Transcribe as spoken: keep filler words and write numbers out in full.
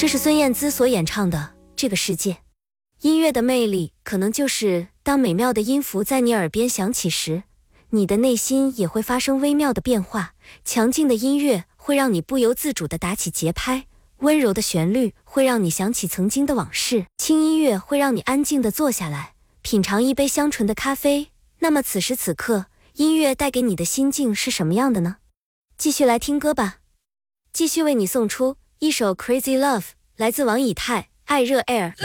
这是孙燕姿所演唱的《这个世界》。音乐的魅力，可能就是当美妙的音符在你耳边响起时，你的内心也会发生微妙的变化。强劲的音乐会让你不由自主地打起节拍，温柔的旋律会让你想起曾经的往事，轻音乐会让你安静地坐下来，品尝一杯香醇的咖啡。那么此时此刻，音乐带给你的心境是什么样的呢？继续来听歌吧。继续为你送出一首 Crazy Love， 来自王以太，爱热 Air。